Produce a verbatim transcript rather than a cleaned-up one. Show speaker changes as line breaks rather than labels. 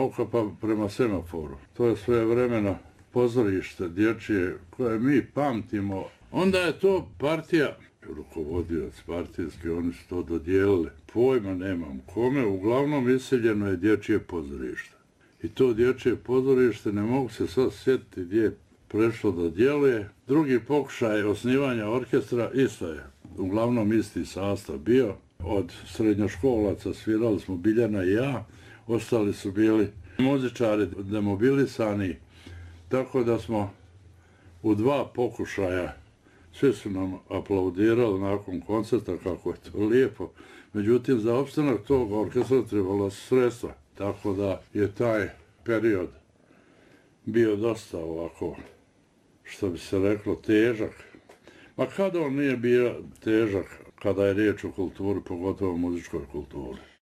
Novka pa prema semaforu. To je svojevremeno pozorište dječje koje mi pamtimo. Onda je to partija, rukovodioc partijski, oni su to dodijelili. Pojma nemam kome, uglavnom iseljeno je dječje pozorište. I to dječje pozorište, ne mogu se sad sjetiti gdje je prešlo da djeluje. Drugi pokušaj osnivanja orkestra isto je, uglavnom isti sastav bio. Od srednjoškolaca svirali smo Biljana i ja, ostali su bili muzičari demobilisani, tako da smo u dva pokušaja, svi su nam aplaudirali nakon koncerta kako je to lijepo, međutim za opstanak tog orkestra trebalo sredstva, tako da je taj period bio dosta ovako, što bi se reklo, težak. Ma kada on nije bio težak, kada je riječ o kulturi, pogotovo o muzičkoj kulturi.